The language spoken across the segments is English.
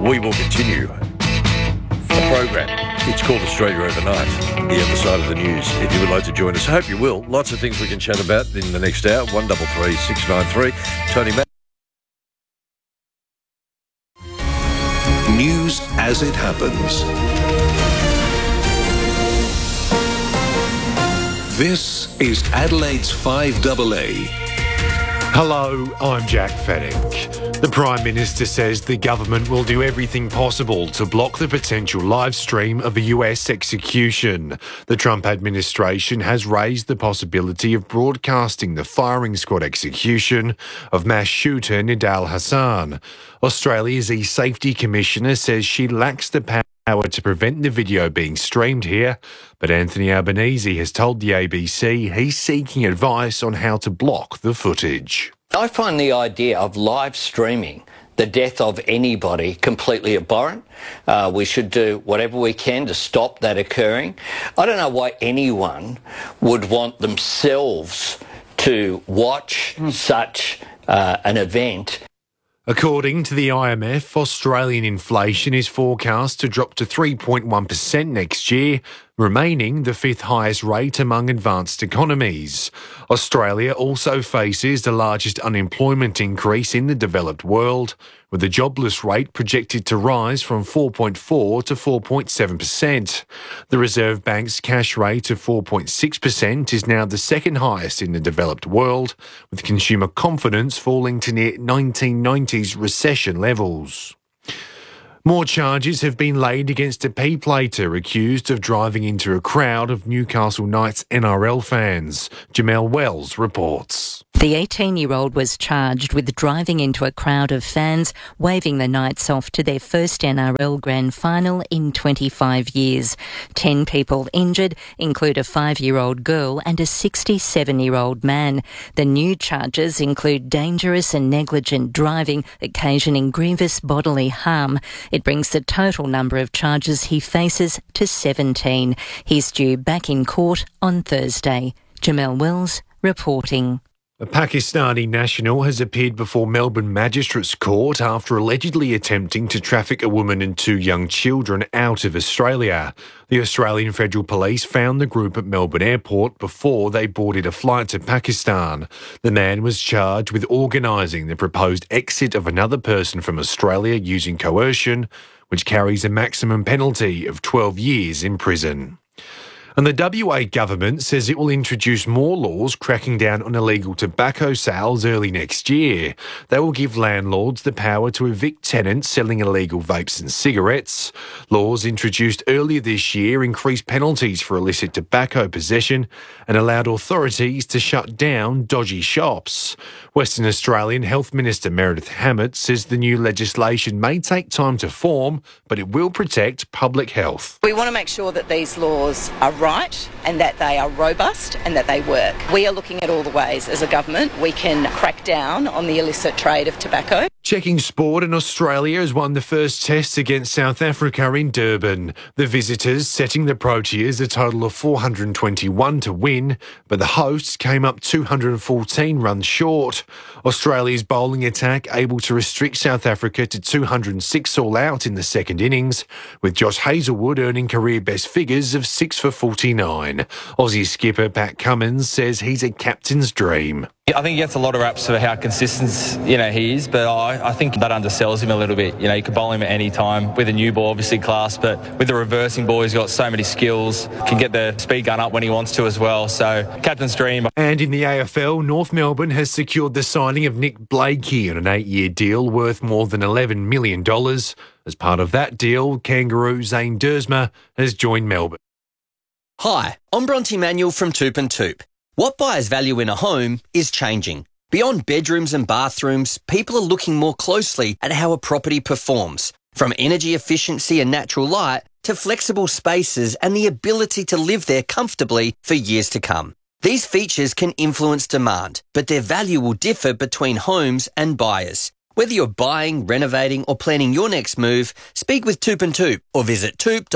we will continue the program. It's called Australia Overnight, the other side of the news. If you would like to join us, I hope you will. Lots of things we can chat about in the next hour. 133 693. Tony Matt. News as it happens. This is Adelaide's 5AA. Hello, I'm Jack Fennick. The Prime Minister says the government will do everything possible to block the potential live stream of a US execution. The Trump administration has raised the possibility of broadcasting the firing squad execution of mass shooter Nidal Hassan. Australia's E-Safety Commissioner says she lacks the power to prevent the video being streamed here, but Anthony Albanese has told the ABC he's seeking advice on how to block the footage. I find the idea of live streaming the death of anybody completely abhorrent. We should do whatever we can to stop that occurring. I don't know why anyone would want themselves to watch such an event. According to the IMF, Australian inflation is forecast to drop to 3.1% next year, remaining the fifth highest rate among advanced economies. Australia also faces the largest unemployment increase in the developed world, with the jobless rate projected to rise from 4.4 to 4.7%. The Reserve Bank's cash rate of 4.6% is now the second highest in the developed world, with consumer confidence falling to near 1990s recession levels. More charges have been laid against a P-plater accused of driving into a crowd of Newcastle Knights NRL fans. Jamel Wells reports. The 18-year-old was charged with driving into a crowd of fans, waving the Knights off to their first NRL Grand Final in 25 years. 10 people injured include a 5-year-old girl and a 67-year-old man. The new charges include dangerous and negligent driving, occasioning grievous bodily harm. It brings the total number of charges he faces to 17. He's due back in court on Thursday. Jamel Wells reporting. A Pakistani national has appeared before Melbourne Magistrates Court after allegedly attempting to traffic a woman and 2 young children out of Australia. The Australian Federal Police found the group at Melbourne Airport before they boarded a flight to Pakistan. The man was charged with organising the proposed exit of another person from Australia using coercion, which carries a maximum penalty of 12 years in prison. And the WA government says it will introduce more laws cracking down on illegal tobacco sales early next year. They will give landlords the power to evict tenants selling illegal vapes and cigarettes. Laws introduced earlier this year increased penalties for illicit tobacco possession and allowed authorities to shut down dodgy shops. Western Australian Health Minister Meredith Hammett says the new legislation may take time to form, but it will protect public health. We want to make sure that these laws are right and that they are robust and that they work. We are looking at all the ways as a government we can crack down on the illicit trade of tobacco. Checking sport, and Australia has won the first test against South Africa in Durban. The visitors setting the Proteas a total of 421 to win, but the hosts came up 214 runs short. Australia's bowling attack able to restrict South Africa to 206 all out in the second innings, with Josh Hazlewood earning career best figures of 6 for 49. Aussie skipper Pat Cummins says he's a captain's dream. I think he gets a lot of raps for how consistent, he is, but I think that undersells him a little bit. You could bowl him at any time with a new ball, obviously class, but with the reversing ball, he's got so many skills, can get the speed gun up when he wants to as well. So, captain's dream. And in the AFL, North Melbourne has secured the signing of Nick Blakey on an 8-year deal worth more than $11 million. As part of that deal, Kangaroo Zane Dersma has joined Melbourne. Hi, I'm Bronte Manuel from Toop and Toop. What buyers value in a home is changing. Beyond bedrooms and bathrooms, people are looking more closely at how a property performs, from energy efficiency and natural light to flexible spaces and the ability to live there comfortably for years to come. These features can influence demand, but their value will differ between homes and buyers. Whether you're buying, renovating or planning your next move, speak with Toop and Toop or visit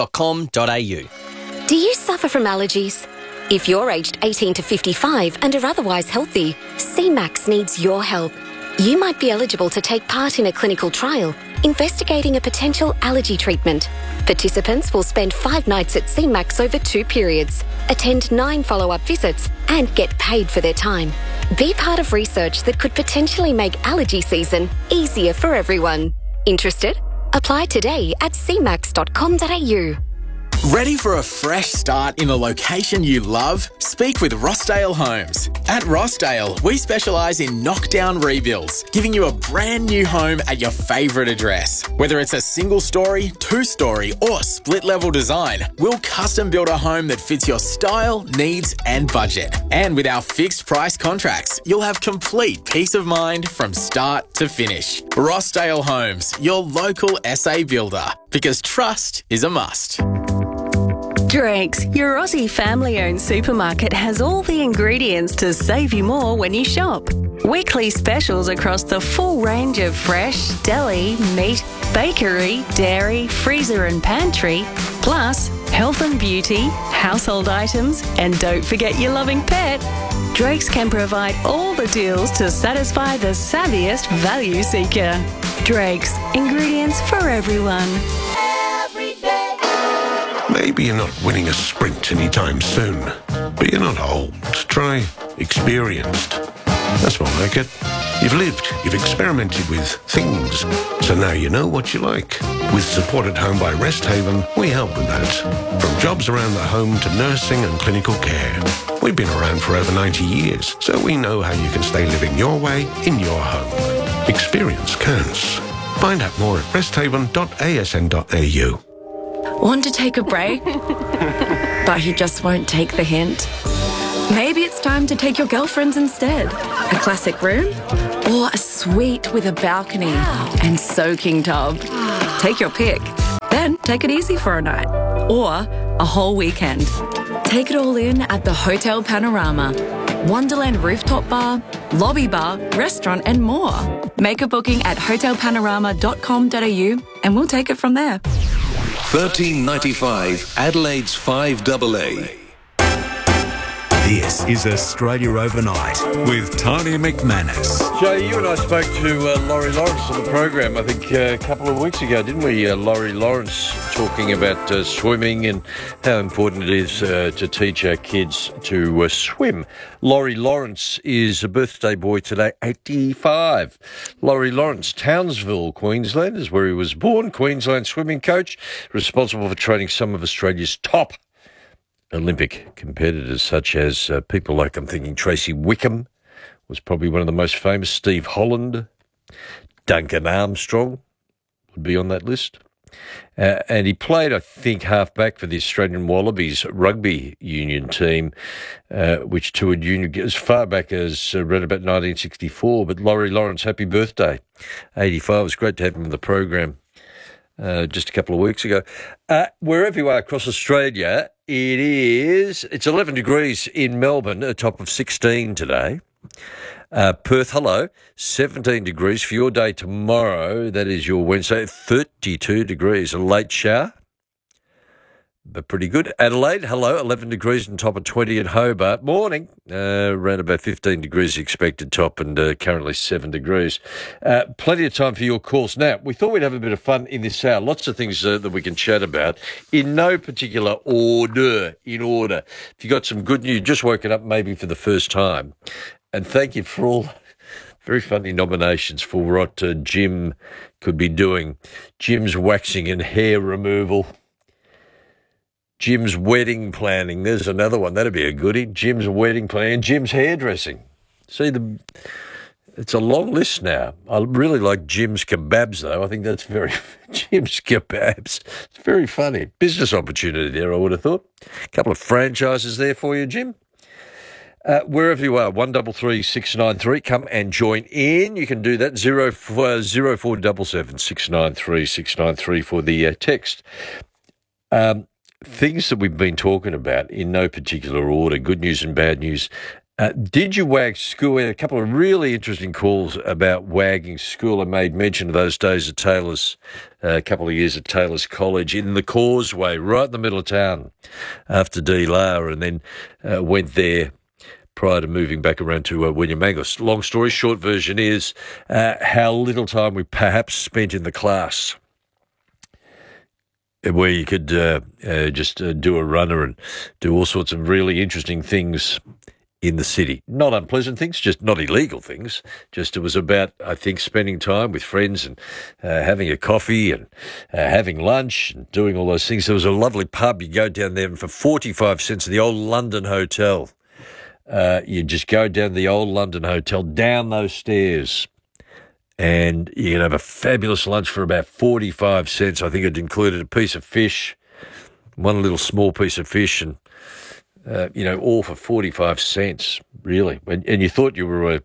toop.com.au. Do you suffer from allergies? If you're aged 18 to 55 and are otherwise healthy, CMAX needs your help. You might be eligible to take part in a clinical trial investigating a potential allergy treatment. Participants will spend 5 nights at CMAX over 2 periods, attend 9 follow-up visits, and get paid for their time. Be part of research that could potentially make allergy season easier for everyone. Interested? Apply today at cmax.com.au. Ready for a fresh start in the location you love? Speak with Rossdale Homes. At Rossdale, we specialise in knockdown rebuilds, giving you a brand new home at your favourite address. Whether it's a single story, 2-story or split level design, we'll custom build a home that fits your style, needs and budget. And with our fixed price contracts, you'll have complete peace of mind from start to finish. Rossdale Homes, your local SA builder, because trust is a must. Drake's, your Aussie family-owned supermarket, has all the ingredients to save you more when you shop. Weekly specials across the full range of fresh, deli, meat, bakery, dairy, freezer and pantry, plus health and beauty, household items, and don't forget your loving pet. Drake's can provide all the deals to satisfy the savviest value seeker. Drake's, ingredients for everyone. Maybe you're not winning a sprint anytime soon, but you're not old. Try experienced. That's more like it. You've lived, you've experimented with things, so now you know what you like. With Support at Home by Rest Haven, we help with that. From jobs around the home to nursing and clinical care. We've been around for over 90 years, so we know how you can stay living your way in your home. Experience counts. Find out more at resthaven.asn.au. Want to take a break? But he just won't take the hint. Maybe it's time to take your girlfriends instead. A classic room or a suite with a balcony and soaking tub. Take your pick. Then take it easy for a night or a whole weekend. Take it all in at the Hotel Panorama. Wonderland rooftop bar, lobby bar, restaurant and more. Make a booking at hotelpanorama.com.au and we'll take it from there. $13.95 Adelaide's 5AA. This is Australia Overnight with Tony McManus. Joe, you and I spoke to Laurie Lawrence on the program, I think a couple of weeks ago, didn't we? Laurie Lawrence talking about swimming and how important it is to teach our kids to swim. Laurie Lawrence is a birthday boy today, 85. Laurie Lawrence, Townsville, Queensland, is where he was born. Queensland swimming coach, responsible for training some of Australia's top Olympic competitors, such as people like, I'm thinking, Tracy Wickham was probably one of the most famous, Steve Holland, Duncan Armstrong would be on that list. And he played, I think, half-back for the Australian Wallabies rugby union team, which toured union as far back as around about 1964. But Laurie Lawrence, happy birthday, 85. It was great to have him on the program just a couple of weeks ago. Wherever you are across Australia, it's 11 degrees in Melbourne, a top of 16 today. Perth, hello, 17 degrees for your day tomorrow. That is your Wednesday, 32 degrees, a late shower, but pretty good. Adelaide, hello, 11 degrees and top of 20 at Hobart. Morning, around about 15 degrees expected top and currently 7 degrees. Plenty of time for your calls. Now, we thought we'd have a bit of fun in this hour. Lots of things that we can chat about in no particular order. If you got some good news, just woken up maybe for the first time. And thank you for all very funny nominations for what Jim could be doing. Jim's waxing and hair removal. Jim's wedding planning. There's another one. That'd be a goodie. Jim's wedding planning. Jim's hairdressing. See, it's a long list now. I really like Jim's kebabs, though. I think that's Jim's kebabs. It's very funny. Business opportunity there, I would have thought. A couple of franchises there for you, Jim. Wherever you are, 133693, come and join in. You can do that, 0477 693 693 for the text. Things that we've been talking about in no particular order, good news and bad news. Did you wag school? We had a couple of really interesting calls about wagging school. I made mention of those days at Taylor's, a couple of years at Taylor's College in the Causeway, right in the middle of town after D-La, and then went there prior to moving back around to William Angus. Long story short version is how little time we perhaps spent in the class, where you could just do a runner and do all sorts of really interesting things in the city. Not unpleasant things, just not illegal things. Just it was about, I think, spending time with friends and having a coffee and having lunch and doing all those things. There was a lovely pub. You go down there and for 45 cents at the old London Hotel, you just go down to the old London Hotel, down those stairs, and you can have a fabulous lunch for about 45 cents. I think it included a piece of fish, one little small piece of fish, and all for 45 cents, really. And you thought you were a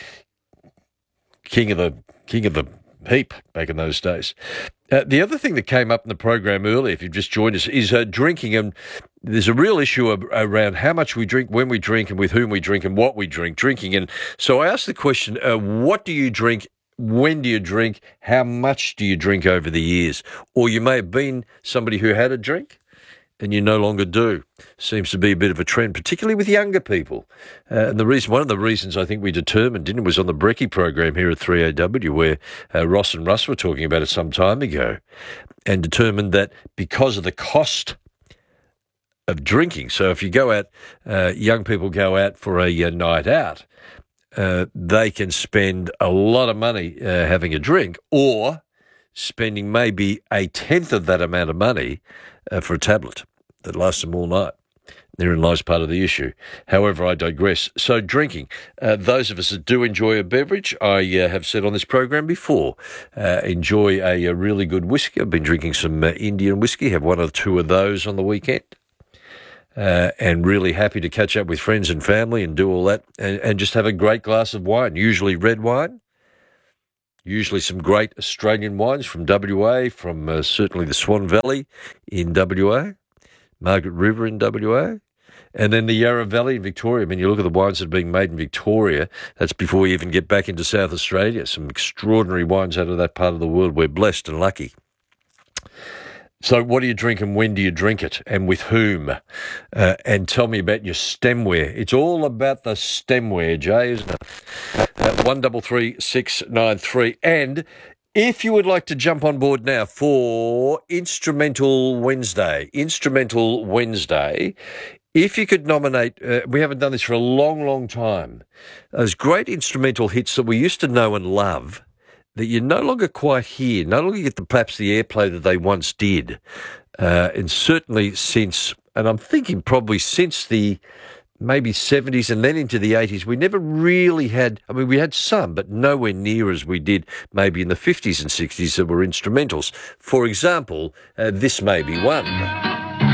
king of the heap back in those days. The other thing that came up in the program earlier, if you've just joined us, is drinking. And there's a real issue around how much we drink, when we drink, and with whom we drink, and what we drink, drinking. And so I asked the question, what do you drink? When do you drink? How much do you drink over the years? Or you may have been somebody who had a drink and you no longer do. Seems to be a bit of a trend, particularly with younger people. And one of the reasons I think we determined, didn't it, was on the Brekkie program here at 3AW, where Ross and Russ were talking about it some time ago, and determined that because of the cost of drinking, so if you go out, young people go out for a night out, they can spend a lot of money having a drink, or spending maybe a tenth of that amount of money for a tablet that lasts them all night. Therein lies part of the issue. However, I digress. So drinking, those of us that do enjoy a beverage, I have said on this program before, enjoy a really good whiskey. I've been drinking some Indian whiskey, have one or two of those on the weekend. And really happy to catch up with friends and family and do all that, and just have a great glass of wine, usually red wine, usually some great Australian wines from WA, from certainly the Swan Valley in WA, Margaret River in WA, and then the Yarra Valley in Victoria. I mean, you look at the wines that are being made in Victoria, that's before we even get back into South Australia. Some extraordinary wines out of that part of the world. We're blessed and lucky. So what do you drink and when do you drink it and with whom? And tell me about your stemware. It's all about the stemware, Jay, isn't it? 133693. And if you would like to jump on board now for Instrumental Wednesday, if you could nominate, we haven't done this for a long, long time, those great instrumental hits that we used to know and love, that you no longer quite hear, no longer get perhaps the airplay that they once did. And certainly since, and I'm thinking probably since the maybe 70s and then into the 80s, we never really had, I mean, we had some, but nowhere near as we did maybe in the 50s and 60s that were instrumentals. For example, this may be one.